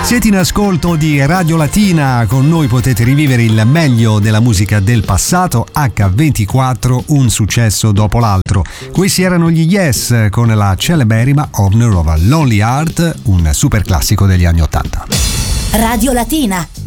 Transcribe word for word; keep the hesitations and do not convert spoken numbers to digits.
Siete in ascolto di Radio Latina, con noi potete rivivere il meglio della musica del passato. acca ventiquattro, un successo dopo l'altro. Questi erano gli Yes con la celeberrima Honor of a Lonely Heart, un super classico degli anni ottanta. Radio Latina,